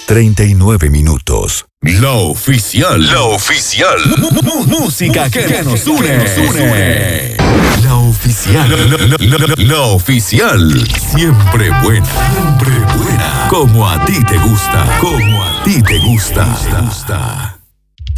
39 minutos. La oficial. La oficial. Música que nos une. La oficial. La oficial. Siempre buena. Siempre buena. Como a ti te gusta. Como a ti te gusta.